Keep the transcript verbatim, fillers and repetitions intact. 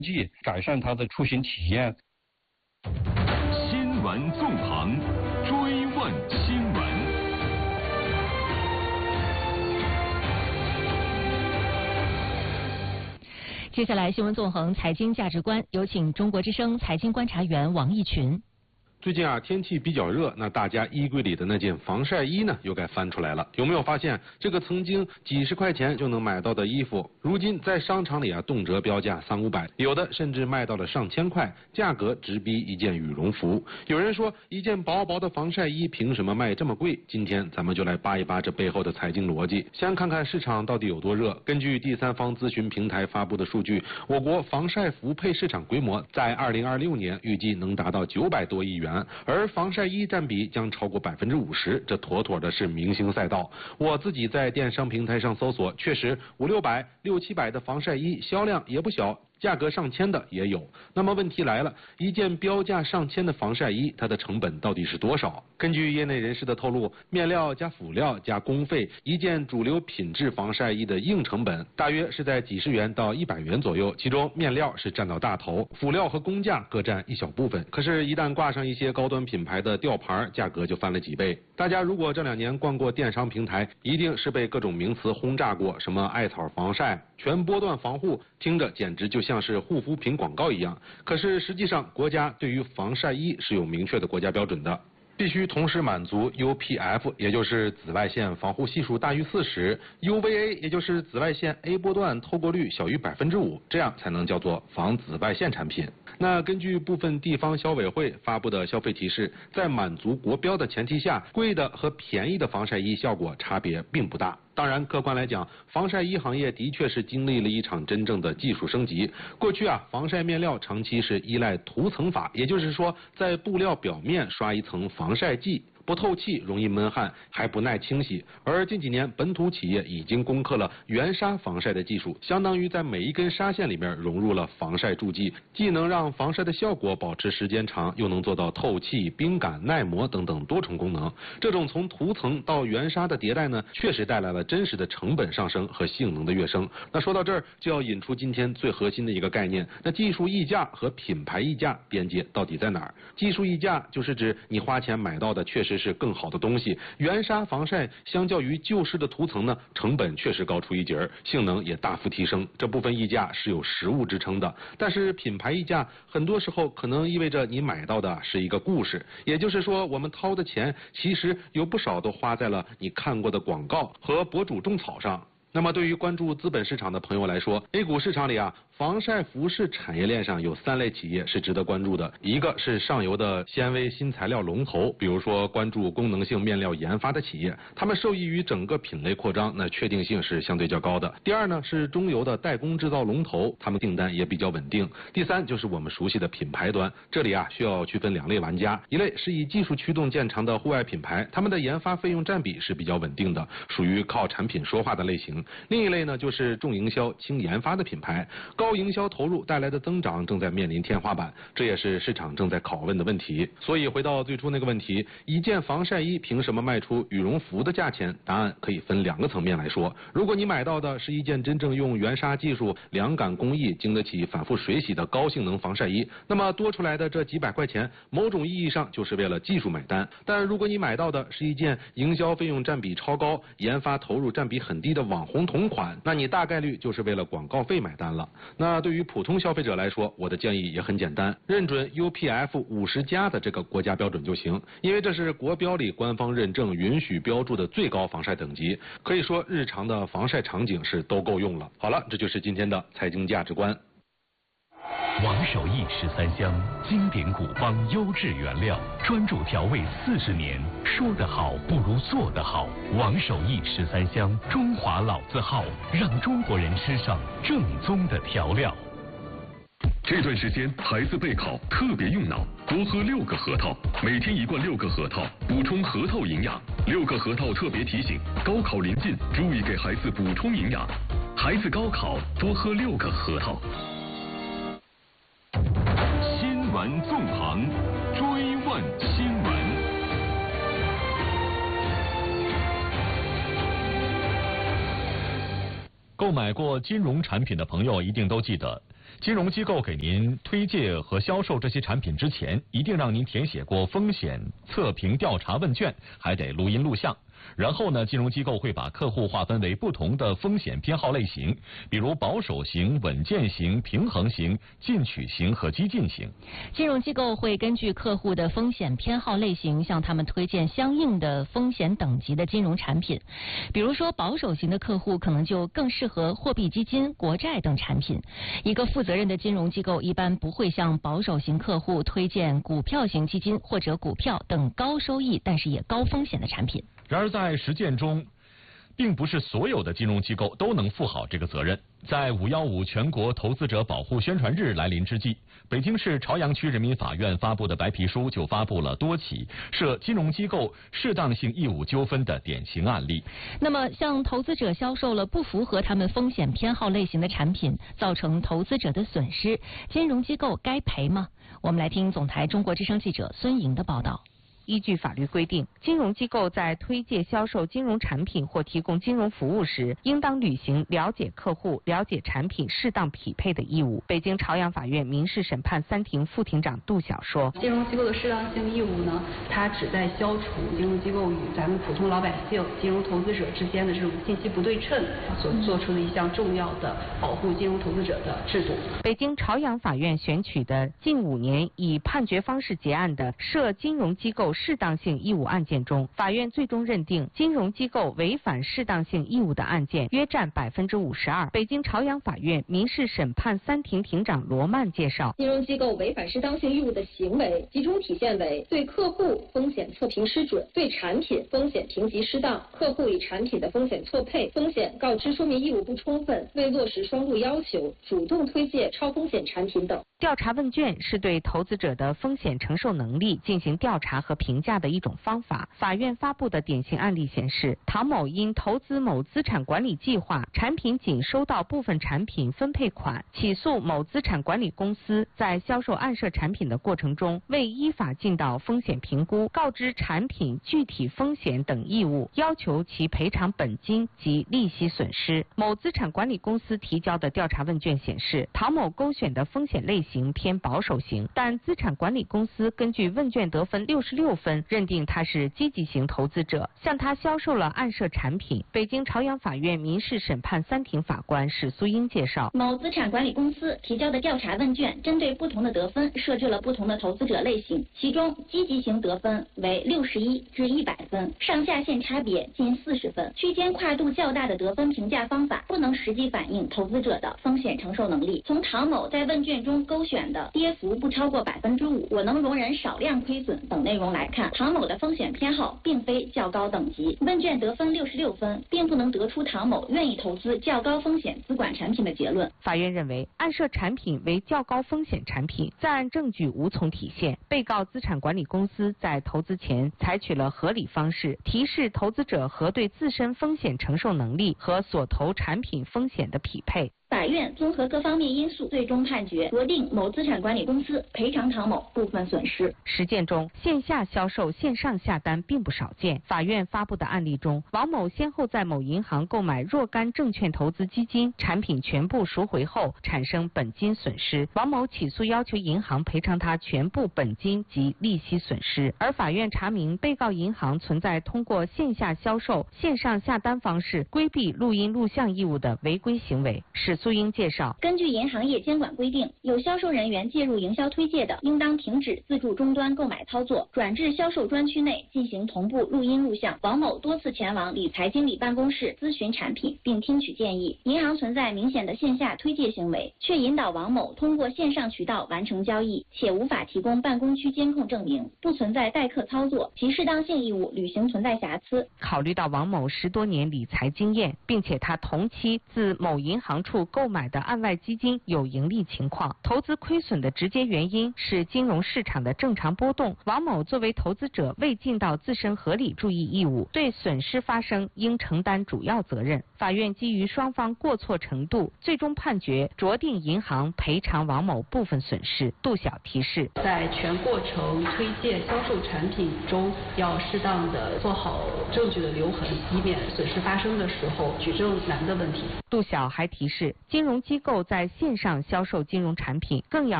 济，改善他的出行体验。 新闻纵横，追问新闻。 接下来，新闻纵横财经价值观，有请中国之声财经观察员王毅群。 最近啊，天气比较热，那大家衣柜里的那件防晒衣呢，又该翻出来了。有没有发现，这个曾经几十块钱就能买到的衣服，如今在商场里啊，动辄标价三五百，有的甚至卖到了上千块，价格直逼一件羽绒服。有人说，一件薄薄的防晒衣凭什么卖这么贵？今天咱们就来扒一扒这背后的财经逻辑，先看看市场到底有多热。根据第三方咨询平台发布的数据，我国防晒服配市场规模在二零二六年预计能达到九百多亿元。而防晒衣占比将超过百分之五十，这妥妥的是明星赛道。我自己在电商平台上搜索，确实五六百、六七百的防晒衣销量也不小。价格上千的也有。那么问题来了，一件标价上千的防晒衣，它的成本到底是多少？根据业内人士的透露，面料加辅料加工费，一件主流品质防晒衣的硬成本大约是在几十元到一百元左右，其中面料是占到大头，辅料和工价各占一小部分。可是，一旦挂上一些高端品牌的吊牌，价格就翻了几倍。大家如果这两年逛过电商平台，一定是被各种名词轰炸过，什么艾草防晒、全波段防护，听着简直就像像是护肤品广告一样，可是实际上国家对于防晒衣是有明确的国家标准的，必须同时满足 U P F， 也就是紫外线防护系数大于四十 ，U V A， 也就是紫外线 A 波段透过率小于百分之五，这样才能叫做防紫外线产品。那根据部分地方消委会发布的消费提示，在满足国标的前提下，贵的和便宜的防晒衣效果差别并不大。当然，客观来讲，防晒衣行业的确是经历了一场真正的技术升级。过去啊，防晒面料长期是依赖涂层法，也就是说，在布料表面刷一层防晒剂。不透气，容易闷汗，还不耐清洗。而近几年，本土企业已经攻克了原纱防晒的技术，相当于在每一根纱线里面融入了防晒助剂，既能让防晒的效果保持时间长，又能做到透气、冰感、耐磨等等多重功能。这种从涂层到原纱的迭代呢，确实带来了真实的成本上升和性能的跃升。那说到这儿，就要引出今天最核心的一个概念，那技术溢价和品牌溢价边界到底在哪儿？技术溢价就是指你花钱买到的确实是更好的东西，原纱防晒相较于旧式的涂层呢，成本确实高出一截，性能也大幅提升，这部分溢价是有实物支撑的。但是品牌溢价很多时候可能意味着你买到的是一个故事，也就是说我们掏的钱其实有不少都花在了你看过的广告和博主种草上。那么对于关注资本市场的朋友来说， A 股市场里啊，防晒服饰产业链上有三类企业是值得关注的。一个是上游的纤维新材料龙头，比如说关注功能性面料研发的企业，他们受益于整个品类扩张，那确定性是相对较高的。第二呢是中游的代工制造龙头，他们订单也比较稳定。第三就是我们熟悉的品牌端，这里啊需要区分两类玩家，一类是以技术驱动见长的户外品牌，他们的研发费用占比是比较稳定的，属于靠产品说话的类型。另一类呢，就是重营销轻研发的品牌，高营销投入带来的增长正在面临天花板，这也是市场正在拷问的问题。所以回到最初那个问题，一件防晒衣凭什么卖出羽绒服的价钱？答案可以分两个层面来说。如果你买到的是一件真正用原纱技术、凉感工艺、经得起反复水洗的高性能防晒衣，那么多出来的这几百块钱，某种意义上就是为了技术买单。但如果你买到的是一件营销费用占比超高、研发投入占比很低的网红同款，那你大概率就是为了广告费买单了。那对于普通消费者来说，我的建议也很简单，认准 U P F 五十加的这个国家标准就行，因为这是国标里官方认证允许标注的最高防晒等级，可以说日常的防晒场景是都够用了。好了，这就是今天的财经价值观。 王守义十三香，经典古方，优质原料，专注调味四十年。说得好不如做得好。王守义十三香，中华老字号，让中国人吃上正宗的调料。 这段时间孩子备考，特别用脑，多喝六个核桃，每天一罐六个核桃，补充核桃营养。六个核桃特别提醒：高考临近，注意给孩子补充营养。孩子高考多喝六个核桃。 新闻纵横，追问新闻。 购买过金融产品的朋友一定都记得， 金融机构给您推介和销售这些产品之前，一定让您填写过风险测评调查问卷，还得录音录像。然后呢，金融机构会把客户划分为不同的风险偏好类型，比如保守型、稳健型、平衡型、进取型和激进型。 金融机构会根据客户的风险偏好类型，向他们推荐相应的风险等级的金融产品。比如说，保守型的客户可能就更适合货币基金、国债等产品。一个负责任的金融机构一般不会向保守型客户推荐股票型基金或者股票等高收益但是也高风险的产品。 然而在实践中，并不是所有的金融机构都能负好这个责任。在五一五全国投资者保护宣传日来临之际，北京市朝阳区人民法院发布的白皮书就发布了多起涉金融机构适当性义务纠纷的典型案例。 那么，向投资者销售了不符合他们风险偏好类型的产品，造成投资者的损失，金融机构该赔吗？我们来听总台中国之声记者孙莹的报道。 依据法律规定，金融机构在推介销售金融产品或提供金融服务时，应当履行了解客户、了解产品适当匹配的义务。北京朝阳法院民事审判三庭副庭长杜晓说：“ 金融机构的适当性义务呢，它旨在消除金融机构与咱们普通老百姓、金融投资者之间的这种信息不对称所做出的一项重要的保护金融投资者的制度。” 北京朝阳法院选取的近五年以判决方式结案的涉金融机构适当性义务案件中，法院最终认定金融机构违反适当性义务的案件约占百分之五十二。北京朝阳法院民事审判三庭庭长罗曼介绍， 金融机构违反适当性义务的行为集中体现为对客户风险测评失准、对产品风险评级失当、客户与产品的风险错配、风险告知说明义务不充分、未落实双录要求、主动推介超风险产品等。 调查问卷是对投资者的风险承受能力进行调查和评价的一种方法。法院发布的典型案例显示，唐某因投资某资产管理计划，产品仅收到部分产品分配款，起诉某资产管理公司在销售暗设产品的过程中未依法尽到风险评估、告知产品具体风险等义务，要求其赔偿本金及利息损失。某资产管理公司提交的调查问卷显示，唐某勾选的风险类型偏保守型，但资产管理公司根据问卷得分六十六分，认定他是积极型投资者，向他销售了暗设产品。北京朝阳法院民事审判三庭法官史素英介绍， 某资产管理公司提交的调查问卷针对不同的得分设置了不同的投资者类型，其中积极型得分为六十一至一百分，上下限差别近四十分，区间跨度较大的得分评价方法不能实际反映投资者的风险承受能力。从唐某在问卷中勾选的跌幅不超过百分之五，我能容忍少量亏损等内容来看，唐某的风险偏好并非较高等级。问卷得分六十六分，并不能得出唐某愿意投资较高风险资管产品的结论。 法院认为，暗设产品为较高风险产品，在案证据无从体现。被告资产管理公司在投资前采取了合理方式，提示投资者核对自身风险承受能力和所投产品风险的匹配。 法院综合各方面因素，最终判决核定某资产管理公司赔偿唐某部分损失。 实践中，线下销售、线上下单并不少见。法院发布的案例中，王某先后在某银行购买若干证券投资基金，产品全部赎回后产生本金损失，王某起诉要求银行赔偿他全部本金及利息损失。而法院查明，被告银行存在通过线下销售、线上下单方式规避录音录像义务的违规行为。史素英介绍， 根据银行业监管规定，有销售人员介入营销推介的，应当停止自助终端购买操作，转至销售专区内进行同步录音录像。王某多次前往理财经理办公室咨询产品，并听取建议。银行存在明显的线下推介行为，却引导王某通过线上渠道完成交易，且无法提供办公区监控证明，不存在代客操作，其适当性义务履行存在瑕疵。 考虑到王某十多年理财经验，并且他同期自某银行处购买的案外基金有盈利情况，投资亏损的直接原因是金融市场的正常波动。王某作为投资者未尽到自身合理注意义务，对损失发生应承担主要责任。法院基于双方过错程度，最终判决酌定银行赔偿王某部分损失。杜晓提示， 在全过程推介销售产品中，要适当的做好证据的留痕，以免损失发生的时候举证难的问题。 杜晓还提示， 金融机构在线上销售金融产品更要